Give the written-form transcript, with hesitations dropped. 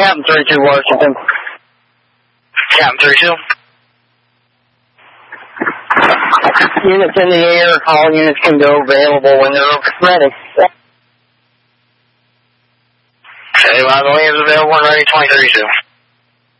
Captain 32 Washington. Captain 32. Units in the air. All units can go available when they're ready. Okay, well, the units available and ready, 2032.